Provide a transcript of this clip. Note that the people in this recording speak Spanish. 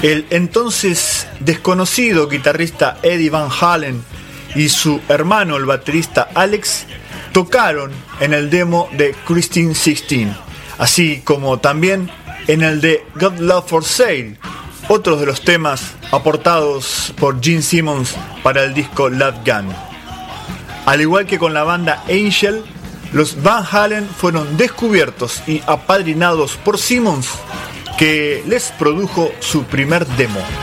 El entonces desconocido guitarrista Eddie Van Halen y su hermano, el baterista Alex, tocaron en el demo de Christine 16, así como también en el de God Love for Sale, otros de los temas aportados por Gene Simmons para el disco Love Gun. Al igual que con la banda Angel, los Van Halen fueron descubiertos y apadrinados por Simmons, que les produjo su primer demo.